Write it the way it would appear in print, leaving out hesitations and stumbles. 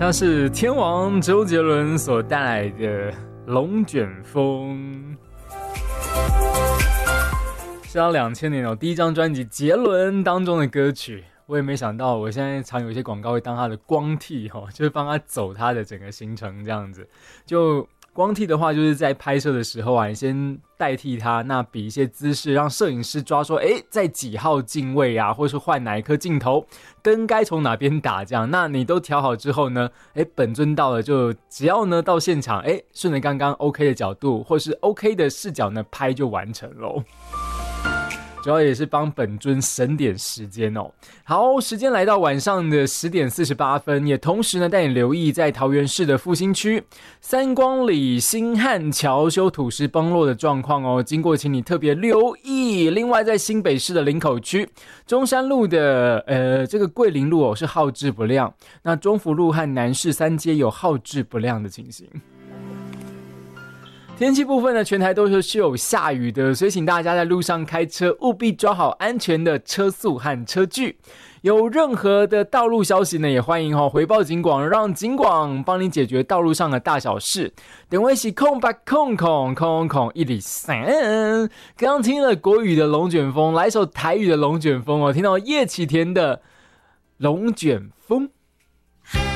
像是天王周杰伦所带来的《龙卷风》，是到2000年第一张专辑杰伦当中的歌曲。我也没想到，我现在常有一些广告会当他的光替就是帮他走他的整个行程这样子。就光替的话，就是在拍摄的时候啊，你先代替他，那比一些姿势，让摄影师抓说，在几号镜位啊，或是换哪一颗镜头，灯该从哪边打这样。那你都调好之后呢，本尊到了，就只要呢到现场，顺着刚刚 OK 的角度，或是 OK 的视角呢，拍就完成咯。主要也是帮本尊省点时间哦。好，时间来到晚上的10点48分，也同时呢带你留意在桃园市的复兴区三光里新汉桥修土石崩落的状况哦，经过请你特别留意。另外在新北市的林口区中山路的这个桂林路是号志不亮，那中福路和南市3街有号志不亮的情形。天气部分呢，全台都是有下雨的，所以请大家在路上开车务必抓好安全的车速和车距。有任何的道路消息呢，也欢迎回报警广，让警广帮你解决道路上的大小事。等位是空白空103。刚刚听了国语的龙卷风，来一首台语的龙卷风听到叶启田的龙卷风。